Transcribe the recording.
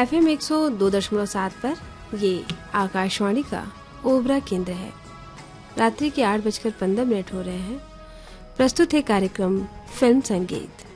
FM 102.7 पर ये आकाशवाणी का ओबरा केंद्र है। रात्रि के 8:15 हो रहे हैं। प्रस्तुत है कार्यक्रम फिल्म संगीत।